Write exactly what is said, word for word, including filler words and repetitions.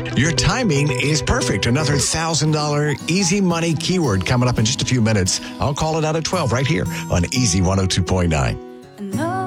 Your timing is perfect. Another one thousand dollars easy money keyword coming up in just a few minutes. I'll call it out at twelve right here on Easy one oh two point nine.